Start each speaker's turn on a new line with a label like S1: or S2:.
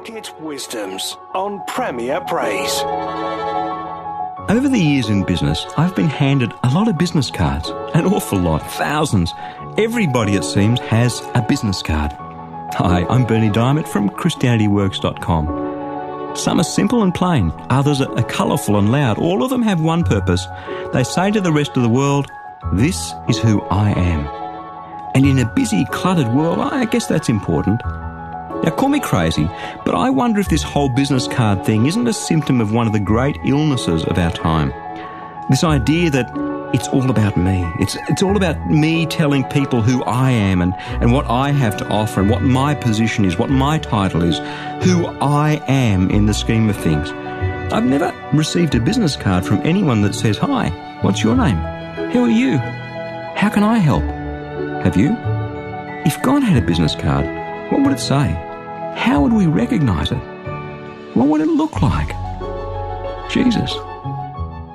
S1: Pocket Wisdoms on Premier Praise.
S2: Over the years in business, I've been handed a lot of business cards. An awful lot, thousands. Everybody, it seems, has a business card. Hi, I'm Bernie Diamond from ChristianityWorks.com. Some are simple and plain. Others are colourful and loud. All of them have one purpose. They say to the rest of the world, this is who I am. And in a busy, cluttered world, I guess that's important. Now, call me crazy, but I wonder if this whole business card thing isn't a symptom of one of the great illnesses of our time. This idea that it's all about me. It's all about me telling people who I am and what I have to offer and what my position is, what my title is, who I am in the scheme of things. I've never received a business card from anyone that says, "Hi, what's your name? Who are you? How can I help?" Have you? If God had a business card, what would it say? How would we recognise it? What would it look like? Jesus.